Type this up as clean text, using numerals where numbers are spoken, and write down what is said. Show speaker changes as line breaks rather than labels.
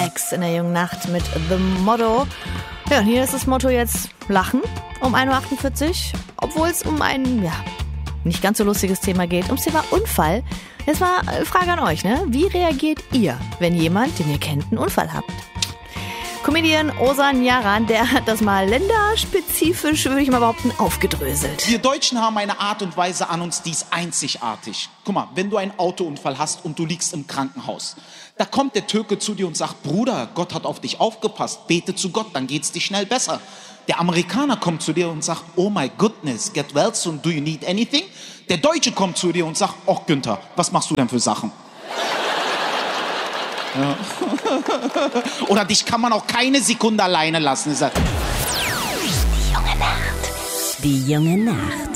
Alex in der jungen Nacht mit The Motto. Ja, und hier ist das Motto jetzt Lachen um 1.48 Uhr, obwohl es um ein, nicht ganz so lustiges Thema geht, ums Thema Unfall. Jetzt mal eine Frage an euch, ne? Wie reagiert ihr, wenn jemand, den ihr kennt, einen Unfall habt? Comedian Ozan Yaran, der hat das mal länderspezifisch, würde ich mal behaupten, aufgedröselt.
Wir Deutschen haben eine Art und Weise an uns, die ist einzigartig. Guck mal, wenn du einen Autounfall hast und du liegst im Krankenhaus, da kommt der Türke zu dir und sagt, Bruder, Gott hat auf dich aufgepasst, bete zu Gott, dann geht's dir schnell besser. Der Amerikaner kommt zu dir und sagt, oh my goodness, get well soon, do you need anything? Der Deutsche kommt zu dir und sagt, oh Günther, was machst du denn für Sachen? Ja. Oder dich kann man auch keine Sekunde alleine lassen.
Die junge Nacht. Die junge Nacht.